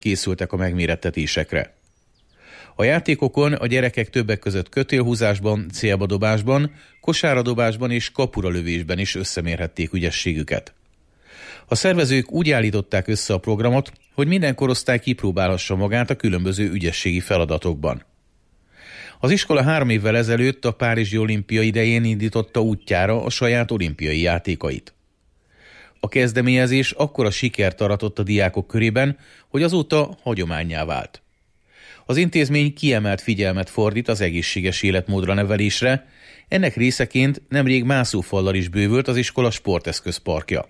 készültek a megmérettetésekre. A játékokon a gyerekek többek között kötélhúzásban, célbadobásban, kosáradobásban és kapuralövésben is összemérhették ügyességüket. A szervezők úgy állították össze a programot, hogy minden korosztály kipróbálhassa magát a különböző ügyességi feladatokban. Az iskola 3 évvel ezelőtt a Párizsi olimpia idején indította útjára a saját olimpiai játékait. A kezdeményezés akkora sikert aratott a diákok körében, hogy azóta hagyománnyá vált. Az intézmény kiemelt figyelmet fordít az egészséges életmódra nevelésre, ennek részeként nemrég mászófallal is bővült az iskola sporteszközparkja.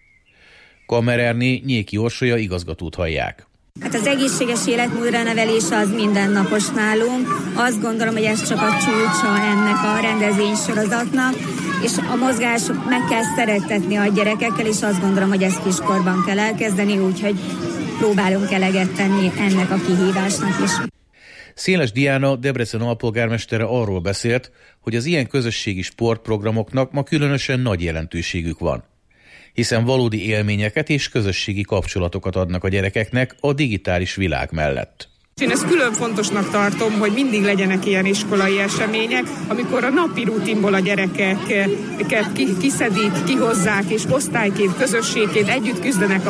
Kammererné Nyéki Orsolya igazgatót hallják. Hát az egészséges életmódra nevelés az mindennapos nálunk. Azt gondolom, hogy ez csak a csúcsa ennek a rendezvénysorozatnak, és a mozgás meg kell szerettetni a gyerekekkel, és azt gondolom, hogy ezt kiskorban kell elkezdeni, úgyhogy próbálunk eleget tenni ennek a kihívásnak is. Széles Diana, Debrecen alpolgármestere arról beszélt, hogy az ilyen közösségi sportprogramoknak ma különösen nagy jelentőségük van, hiszen valódi élményeket és közösségi kapcsolatokat adnak a gyerekeknek a digitális világ mellett. Én ezt külön fontosnak tartom, hogy mindig legyenek ilyen iskolai események, amikor a napi rutinból a gyerekeket kiszedik, kihozzák, és osztályként, közösségként együtt küzdenek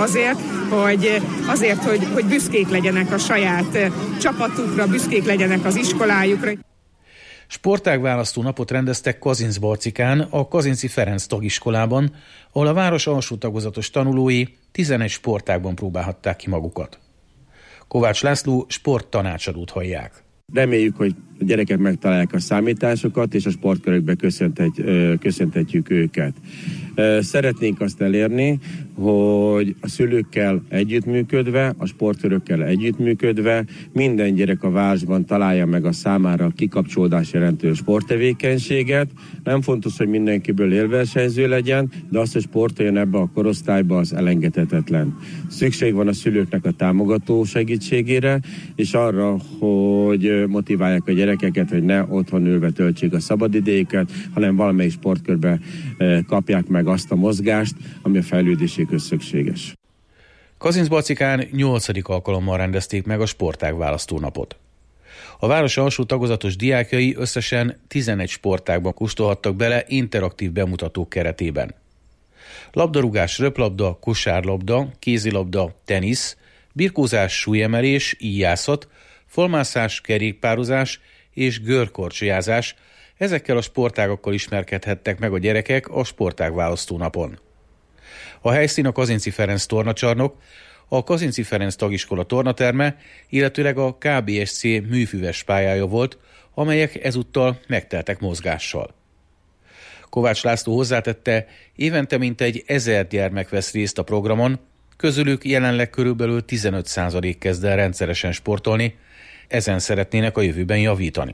azért, hogy büszkék legyenek a saját csapatukra, büszkék legyenek az iskolájukra. Sportágválasztó napot rendeztek Kazincbarcikán, a Kazinci Ferenc tagiskolában, ahol a város alsó tagozatos tanulói 11 sportágban próbálhatták ki magukat. Kovács László sporttanácsadót hallják. Reméljük, hogy a gyerekek megtalálják a számításokat, és a sportkörökbe köszöntetjük őket. Szeretnénk azt elérni, hogy a szülőkkel együttműködve, a sportkörökkel együttműködve minden gyerek a városban találja meg a számára kikapcsolódás jelentő sporttevékenységet. Nem fontos, hogy mindenkiből élversenyző legyen, de az, hogy sportoljon ebbe a korosztályba, az elengedhetetlen. Szükség van a szülőknek a támogató segítségére, és arra, hogy motiválják a gyerekeket, hogy ne otthon ülve töltsék a szabadidejüket, hanem valamelyik sportkörbe kapják meg azt a mozgást, ami a fejlődésékhöz szükséges. Kazincbarcikán 8. alkalommal rendezték meg a sportág választónapot. A város alsó tagozatos diákjai összesen 11 sportágban kóstolhattak bele interaktív bemutatók keretében. Labdarúgás, röplabda, kosárlabda, kézilabda, tenisz, birkózás, súlyemelés, íjászat, falmászás, kerékpározás és görkorcsolyázás, ezekkel a sportágakkal ismerkedhettek meg a gyerekek a sportágválasztó napon. A helyszín a Kazinci Ferenc tornacsarnok, a Kazinci Ferenc tagiskola tornaterme, illetőleg a KBSC műfüves pályája volt, amelyek ezúttal megteltek mozgással. Kovács László hozzátette, évente mintegy 1000 gyermek vesz részt a programon, közülük jelenleg körülbelül 15% kezd el rendszeresen sportolni, ezen szeretnének a jövőben javítani.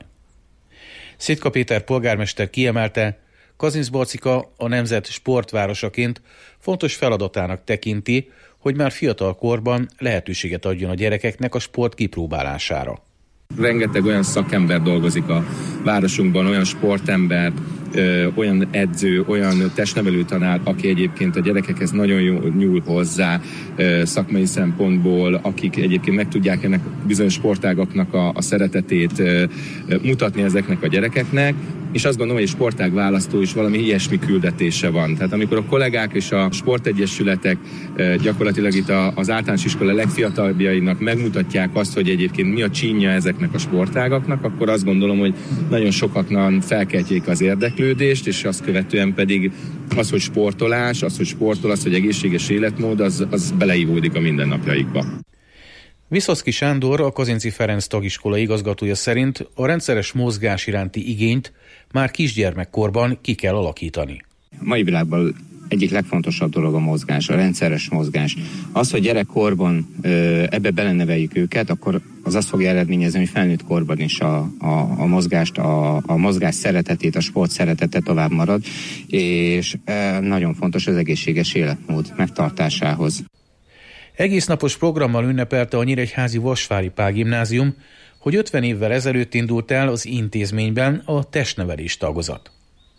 Szitka Péter polgármester kiemelte, Kazincbarcika a nemzet sportvárosaként fontos feladatának tekinti, hogy már fiatal korban lehetőséget adjon a gyerekeknek a sport kipróbálására. Rengeteg olyan szakember dolgozik a városunkban, olyan sportember, olyan edző, olyan testnevelő tanár, aki egyébként a gyerekekhez nagyon jól nyúl hozzá szakmai szempontból, akik egyébként meg tudják ennek bizonyos sportágaknak a szeretetét mutatni ezeknek a gyerekeknek, és azt gondolom, hogy egy sportág választó is valami ilyesmi küldetése van. Tehát amikor a kollégák és a sportegyesületek gyakorlatilag itt az általános iskola legfiatalabbjainak megmutatják azt, hogy egyébként mi a csínja ezeknek a sportágaknak, akkor azt gondolom, hogy nagyon sokaknak felkeltjék az érdeklődést, és azt követően pedig az, hogy sportolás, az, hogy sportol, az, hogy egészséges életmód, az beleívódik a mindennapjaikba. Viszoczky Sándor, a Kazinci Ferenc tagiskola igazgatója szerint a rendszeres mozgás iránti igényt már kisgyermekkorban ki kell alakítani. A mai világban egyik legfontosabb dolog a mozgás, a rendszeres mozgás. Az, hogy gyerekkorban ebbe beleneveljük őket, akkor az azt fogja eredményezni, hogy felnőtt korban is a mozgást, a mozgás szeretetét, a sport szeretete tovább marad, és nagyon fontos az egészséges életmód megtartásához. Egésznapos programmal ünnepelte a nyíregyházi Vasvári Pál Gimnázium, hogy 50 évvel ezelőtt indult el az intézményben a testnevelés tagozat.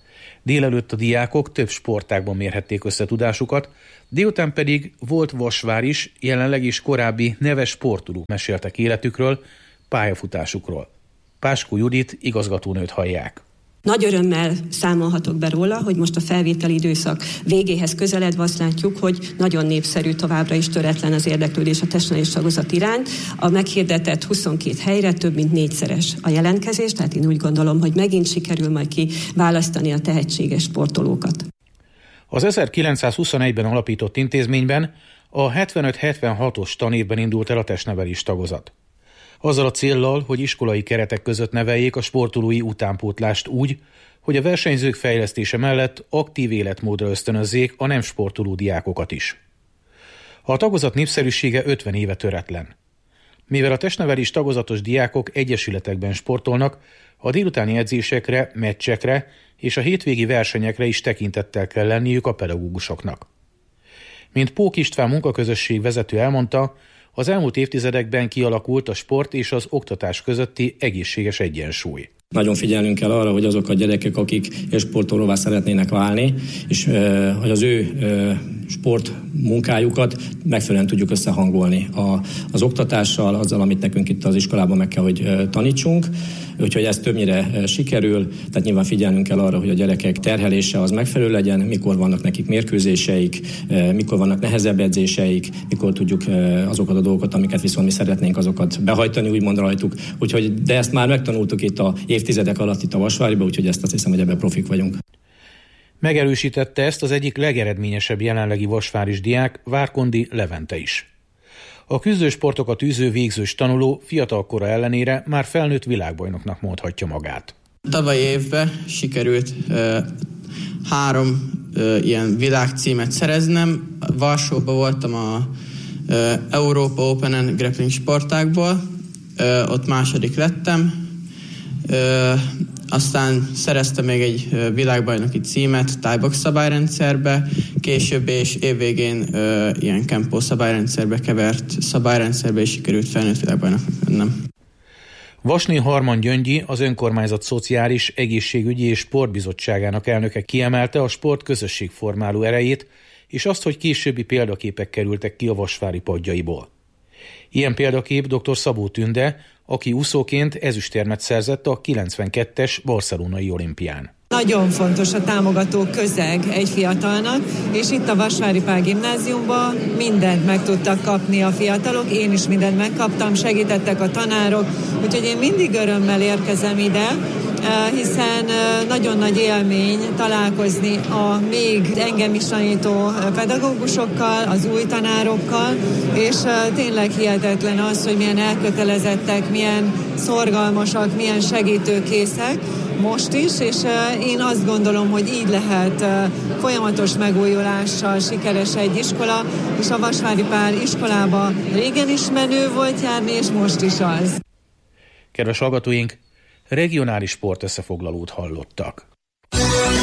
Délelőtt a diákok több sportágban mérhették össze tudásukat, délután pedig volt vasvár is, jelenleg is korábbi neves sportolók meséltek életükről, pályafutásukról. Páskó Judit igazgatónőt hallják. Nagy örömmel számolhatok be róla, hogy most a felvételi időszak végéhez közeledve azt látjuk, hogy nagyon népszerű, továbbra is töretlen az érdeklődés a testnevelés tagozat iránt. A meghirdetett 22 helyre több mint 4-szeres a jelentkezés, tehát én úgy gondolom, hogy megint sikerül majd kiválasztani a tehetséges sportolókat. Az 1921-ben alapított intézményben a 75-76-os tanévben indult el a testnevelés tagozat. Azzal a céllal, hogy iskolai keretek között neveljék a sportolói utánpótlást úgy, hogy a versenyzők fejlesztése mellett aktív életmódra ösztönözzék a nem sportoló diákokat is. A tagozat népszerűsége 50 éve töretlen. Mivel a testnevelés tagozatos diákok egyesületekben sportolnak, a délutáni edzésekre, meccsekre és a hétvégi versenyekre is tekintettel kell lenniük a pedagógusoknak. Mint Pók István munkaközösség vezető elmondta, az elmúlt évtizedekben kialakult a sport és az oktatás közötti egészséges egyensúly. Nagyon figyelnünk kell arra, hogy azok a gyerekek, akik sportolóvá szeretnének válni, és hogy az ő sport munkájukat megfelelően tudjuk összehangolni az oktatással, azzal, amit nekünk itt az iskolában meg kell, hogy tanítsunk. Úgyhogy ez többnyire sikerül, tehát nyilván figyelnünk kell arra, hogy a gyerekek terhelése az megfelelő legyen, mikor vannak nekik mérkőzéseik, mikor vannak nehezebb edzéseik, mikor tudjuk azokat a dolgokat, amiket viszont mi szeretnénk, azokat behajtani, úgymond rajtuk. Úgyhogy, de ezt már megtanultuk itt a évtizedek alatt itt a Vasváriba, úgyhogy ezt azt hiszem, hogy ebben profik vagyunk. Megerősítette ezt az egyik legeredményesebb jelenlegi vasváris diák, Várkondi Levente is. A küzdősportokat űző végzős tanuló fiatalkora ellenére már felnőtt világbajnoknak mondhatja magát. Tavalyi évben sikerült 3 ilyen világcímet szereznem. Varsóban voltam a Európa Open grappling sportákból, ott második lettem. Aztán szereztem még egy világbajnoki címet thai-box szabályrendszerbe, később és évvégén ilyen kempó szabályrendszerbe kevert szabályrendszerbe is sikerült felnőtt világbajnoknak lennem. Vasné Harman Gyöngyi, az önkormányzat szociális, egészségügyi és sportbizottságának elnöke kiemelte a sport közösségformáló erejét, és azt, hogy későbbi példaképek kerültek ki a vasvári padjaiból. Ilyen példakép dr. Szabó Tünde, aki úszóként ezüstérmet szerzett a 92-es barcelonai olimpián. Nagyon fontos a támogató közeg egy fiatalnak, és itt a Vasvári Pál Gimnáziumban mindent meg tudtak kapni a fiatalok, én is mindent megkaptam, segítettek a tanárok, úgyhogy én mindig örömmel érkezem ide, hiszen nagyon nagy élmény találkozni a még engem is tanító pedagógusokkal, az új tanárokkal, és tényleg hihetetlen az, hogy milyen elkötelezettek, milyen szorgalmasak, milyen segítőkészek most is, és én azt gondolom, hogy így lehet folyamatos megújulással sikeres egy iskola, és a Vasvári Pál iskolába régen is menő volt járni, és most is az. Kedves hallgatóink, regionális sportösszefoglalót hallottak.